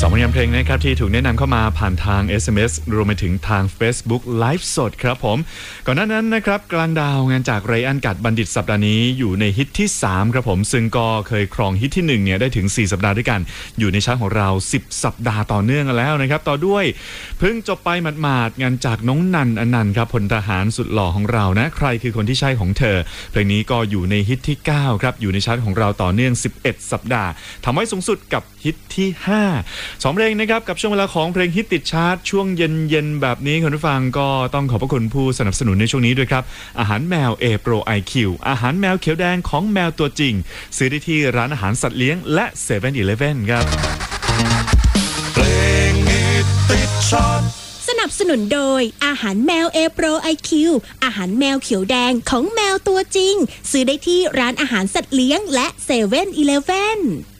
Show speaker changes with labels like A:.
A: 2ผลงานเพลงนะครับที่ถูกแนะนำเข้ามาผ่านทาง SMS รวมไปถึงทาง Facebook Live สดครับผมก่อนหน้านั้นนะครับกลางดาวงานจากไรอันกัดบัณฑิตสัปดาห์นี้อยู่ในฮิตที่3ครับผมซึ่งก็เคยครองฮิตที่1เนี่ยได้ถึง4สัปดาห์ด้วยกันอยู่ในชาร์ตของเรา10สัปดาห์ต่อเนื่องกันแล้วนะครับต่อด้วยเพิ่งจบไปหมาดๆงานจากน้องนันอนันต์ครับพลทหารสุดหล่อของเรานะใครคือคนที่ใช่ของเธอเพลงนี้ก็อยู่ในฮิตที่9ครับอยู่ในชาร์ตของเราต่อเนื่อง11สัปดาห์ทำไว้สูงสุดกับฮิตที่5 2เพลงนะครับกับช่วงเวลาของเพลงฮิตติดชาร์ตช่วงเย็นๆแบบนี้คุณผู้ฟังก็ต้องขอบพระคุณผู้สนับสนุนในช่วงนี้ด้วยครับอาหารแมว A Pro IQ อาหารแมวเขียวแดงของแมวตัวจริงซื้อได้ที่ร้านอาหารสัตว์เลี้ยงและ 7-Eleven ครับ
B: เพลงฮิตติดชาร์ต
C: สนับสนุนโดยอาหารแมว A Pro IQ อาหารแมวเขียวแดงของแมวตัวจริงซื้อได้ที่ร้านอาหารสัตว์เลี้ยงและ 7-Eleven